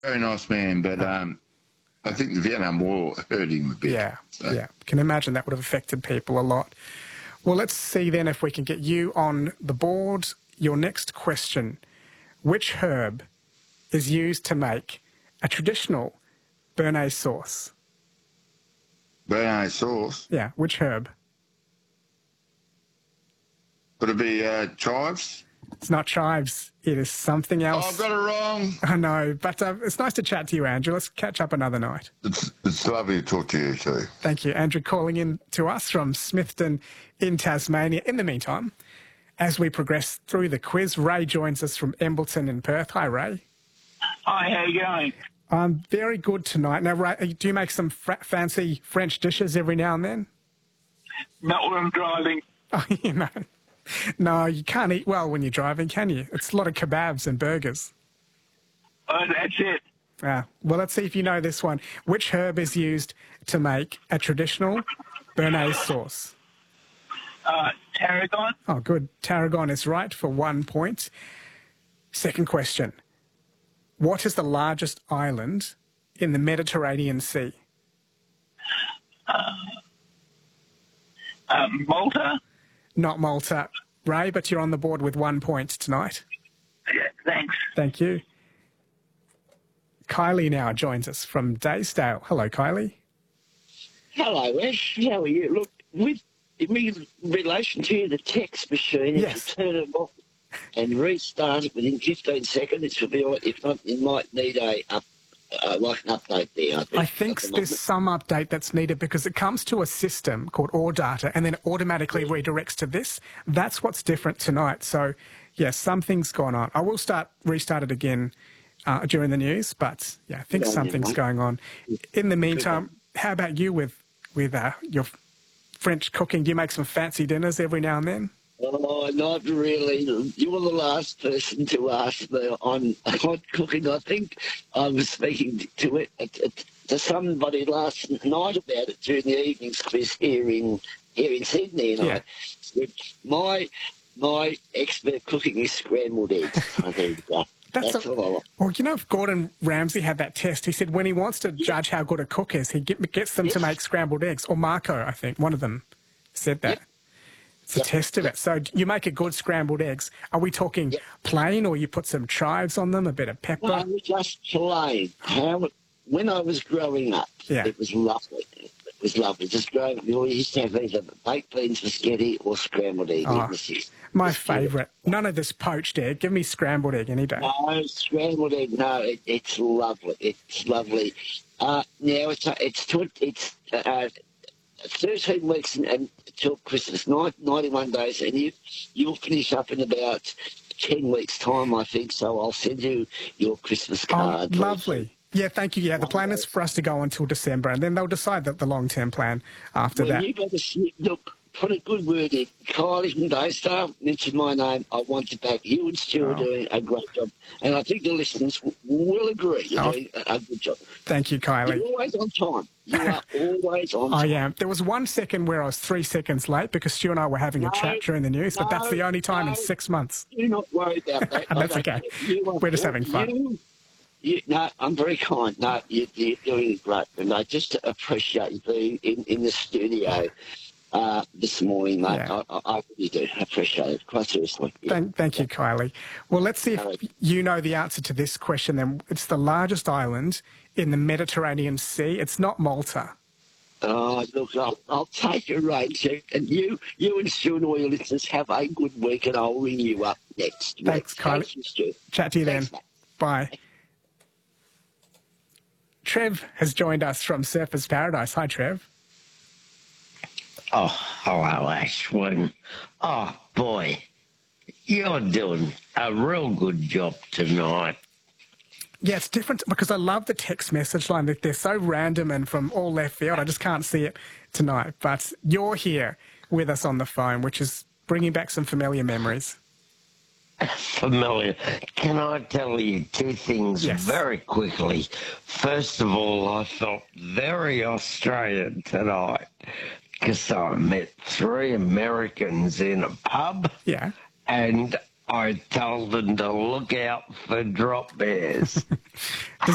Very nice man, but I think the Vietnam War hurt him a bit. Yeah, so. yeah. Can imagine that would have affected people a lot. Well, let's see then if we can get you on the board. Your next question. Which herb is used to make a traditional béarnaise sauce? Béarnaise sauce? Yeah, which herb? Could it be chives? It's not chives. It is something else. Oh, I've got it wrong. I know, but it's nice to chat to you, Andrew. Let's catch up another night. It's lovely to talk to you too. Thank you. Andrew calling in to us from Smithton in Tasmania. In the meantime, as we progress through the quiz, Ray joins us from Embleton in Perth. Hi, Ray. Hi, how you going? I'm very good tonight. Now, Ray, do you make some fancy French dishes every now and then? Not when I'm driving. Oh, you know. No, you can't eat well when you're driving, can you? It's a lot of kebabs and burgers. Oh, that's it. Well, let's see if you know this one. Which herb is used to make a traditional béarnaise sauce? Tarragon. Oh, good. Tarragon is right for 1 point. Second question. What is the largest island in the Mediterranean Sea? Malta. Not Malta, Ray, but you're on the board with 1 point tonight. Yeah, thanks. Thank you. Kylie now joins us from Daysdale. Hello, Kylie. Hello, Ash. How are you? Look, in relation to the text machine, Yes. if you turn it off and restart it within 15 seconds, it should be all right. If not, you might need like an update there. I think there's some update that's needed because it comes to a system called All Data and then it automatically redirects to this. That's what's different tonight. So, yes, something's gone on. I will restart it again during the news, but yeah, I think something's going on. In the meantime, how about you with your French cooking? Do you make some fancy dinners every now and then? Oh, not really. You were the last person to ask me on hot cooking. I think I was speaking to somebody last night about it during the evening's quiz here in Sydney, and I said my expert cooking is scrambled eggs. I think that's all. Well, you know, if Gordon Ramsay had that test, he said when he wants to judge how good a cook is, he gets them to make scrambled eggs. Or Marco, I think, one of them said that. It's a test of it. So you make a good scrambled eggs. Are we talking plain or you put some chives on them, a bit of pepper? No, just plain. When I was growing up, it was lovely. It was lovely. Just growing up, we used to have either baked beans with spaghetti or scrambled egg. My favourite. None of this poached egg. Give me scrambled egg any day. No, scrambled egg, no, it's lovely. It's lovely. Now, it's 13 weeks until Christmas, 91 days, and you'll finish up in about 10 weeks' time, I think, so I'll send you your Christmas card. Oh, lovely. Yeah, thank you. Yeah, the plan is for us to go until December, and then they'll decide the long-term plan after that. You got to look, put a good word in. Kylie from Daystar, mention my name. I want you back. You and Stu are doing a great job. And I think the listeners will agree you're doing a good job. Thank you, Kylie. You're always on time. You are always on time. I am. There was 1 second where I was 3 seconds late because Stu and I were having a chat during the news, but that's the only time in 6 months. Do not worry about that. That's okay. We're just having fun. No, I'm very kind. No, you're doing great. And I just appreciate you being in the studio this morning, mate. Yeah. I really do appreciate it, quite seriously. Yeah. Thank you, Kylie. Well, let's see if you know the answer to this question then. It's the largest island in the Mediterranean Sea. It's not Malta. Oh, look, I'll take your rain check, and you and Stu and all your listeners have a good week, and I'll ring you up next week. Thanks, Kylie. Thanks, Stu. Chat to you then. Mate. Bye. Trev has joined us from Surfers Paradise. Hi, Trev. Oh, hello, Ashwin. Oh, boy, you're doing a real good job tonight. Yeah, it's different because I love the text message line. They're so random and from all left field. I just can't see it tonight. But you're here with us on the phone, which is bringing back some familiar memories. Familiar. Can I tell you two things very quickly? First of all, I felt very Australian tonight because I met 3 Americans in a pub. Yeah. And I told them to look out for drop bears.